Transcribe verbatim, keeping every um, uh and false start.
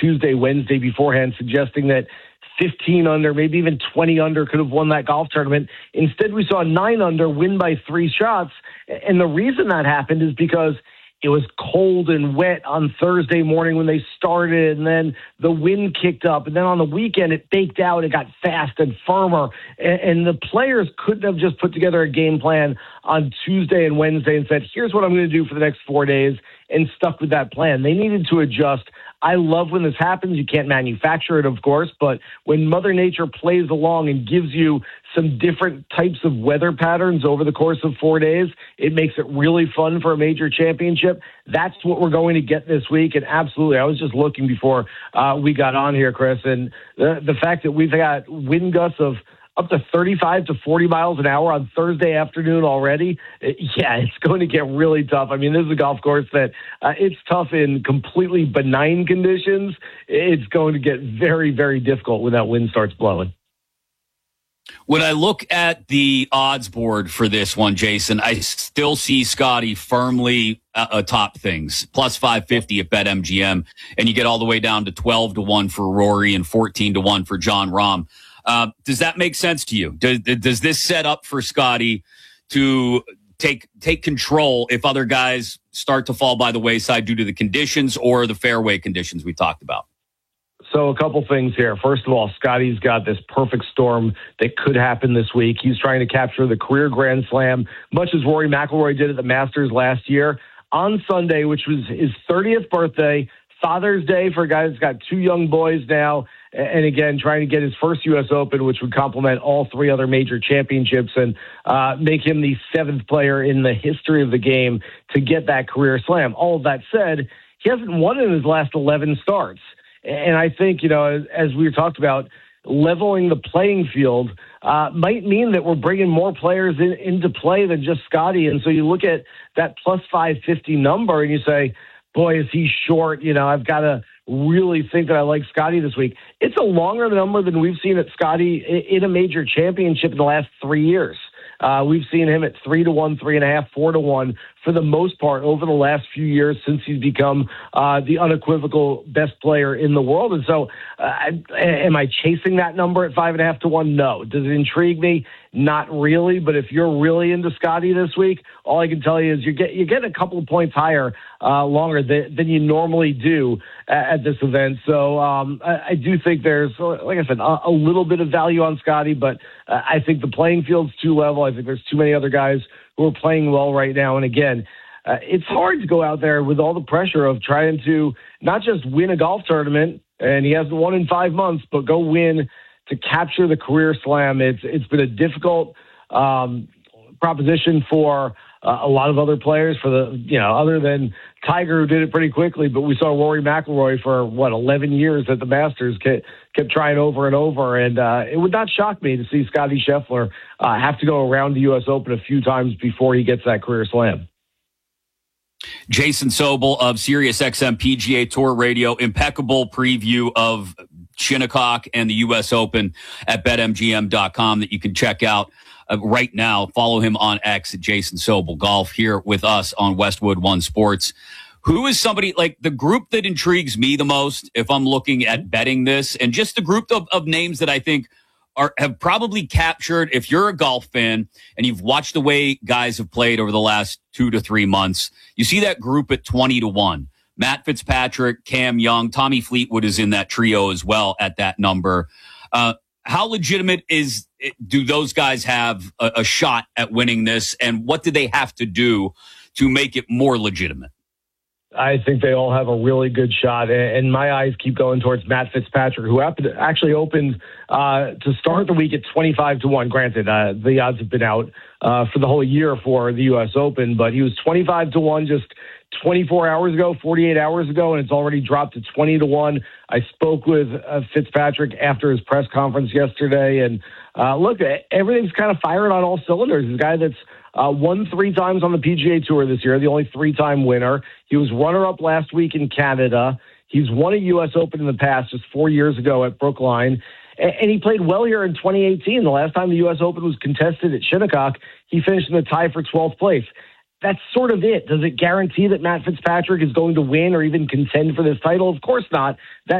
Tuesday, Wednesday beforehand, suggesting that fifteen under, maybe even twenty under could have won that golf tournament. Instead, we saw nine under win by three shots. And the reason that happened is because it was cold and wet on Thursday morning when they started, and then the wind kicked up. And then on the weekend, it baked out. It got fast and firmer. And, and the players couldn't have just put together a game plan on Tuesday and Wednesday and said, here's what I'm going to do for the next four days, and stuck with that plan. They needed to adjust. I love when this happens. You can't manufacture it, of course, but when Mother Nature plays along and gives you some different types of weather patterns over the course of four days, it makes it really fun for a major championship. That's what we're going to get this week. And absolutely, I was just looking before uh, we got on here, Chris, and the, the fact that we've got wind gusts of up to thirty-five to forty miles an hour on Thursday afternoon already. Yeah, it's going to get really tough. I mean, this is a golf course that uh, it's tough in completely benign conditions. It's going to get very, very difficult when that wind starts blowing. When I look at the odds board for this one, Jason, I still see Scotty firmly uh, atop things. Plus five fifty at BetMGM, and you get all the way down to twelve to one for Rory and fourteen to one for Jon Rahm. Uh, does that make sense to you? Does, does this set up for Scotty to take take control if other guys start to fall by the wayside due to the conditions or the fairway conditions we talked about? So a couple things here. First of all, Scotty's got this perfect storm that could happen this week. He's trying to capture the career Grand Slam, much as Rory McIlroy did at the Masters last year. On Sunday, which was his thirtieth birthday, Father's Day for a guy that's got two young boys now, and again, trying to get his first U S Open, which would complement all three other major championships and uh, make him the seventh player in the history of the game to get that career slam. All of that said, he hasn't won in his last eleven starts. And I think, you know, as, as we talked about, leveling the playing field uh, might mean that we're bringing more players in, into play than just Scotty. And so you look at that plus five fifty number and you say, boy, is he short. You know, I've got to really think that I like Scotty this week. It's a longer number than we've seen at Scotty in a major championship in the last three years. Uh, we've seen him at three to one, three and a half, four to one for the most part over the last few years since he's become uh, the unequivocal best player in the world. And so, uh, am I chasing that number at five and a half to one? No. Does it intrigue me? Not really. But if you're really into Scotty this week, all I can tell you is you get you get a couple of points higher uh, longer than, than you normally do at, at this event. So um, I, I do think there's, like I said, a, a little bit of value on Scotty, but uh, I think the playing field's too level. I think there's too many other guys who are playing well right now. And again, uh, it's hard to go out there with all the pressure of trying to not just win a golf tournament, and he hasn't won in five months, but go win to capture the career slam. It's it's been a difficult um, proposition for uh, a lot of other players. For the you know, other than Tiger, who did it pretty quickly, but we saw Rory McIlroy for what eleven years at the Masters kept, kept trying over and over, and uh, it would not shock me to see Scotty Scheffler uh, have to go around the U S Open a few times before he gets that career slam. Jason Sobel of SiriusXM P G A Tour Radio, impeccable preview of Shinnecock and the U S Open at Bet M G M dot com that you can check out uh, right now. Follow him on X at Jason Sobel Golf here with us on Westwood One Sports. Who is somebody like the group that intrigues me the most if I'm looking at betting this, and just the group of, of names that I think are have probably captured, if you're a golf fan and you've watched the way guys have played over the last two to three months, you see that group at twenty to one. Matt Fitzpatrick, Cam Young, Tommy Fleetwood is in that trio as well at that number. Uh, how legitimate is do those guys have a, a shot at winning this, and what do they have to do to make it more legitimate? I think they all have a really good shot, and my eyes keep going towards Matt Fitzpatrick, who actually opened uh, to start the week at twenty-five to one. Granted, uh, the odds have been out uh, for the whole year for the U S Open, but he was twenty-five to one just twenty-four hours ago, forty-eight hours ago, and it's already dropped to twenty to one. I spoke with uh, Fitzpatrick after his press conference yesterday, and uh, look, everything's kind of firing on all cylinders. He's a guy that's Uh, won three times on the P G A Tour this year, the only three-time winner. He was runner-up last week in Canada. He's won a U S Open in the past, just four years ago at Brookline. And, and he played well here in twenty eighteen. The last time the U S Open was contested at Shinnecock, he finished in the tie for twelfth place. That's sort of it. Does it guarantee that Matt Fitzpatrick is going to win or even contend for this title? Of course not. That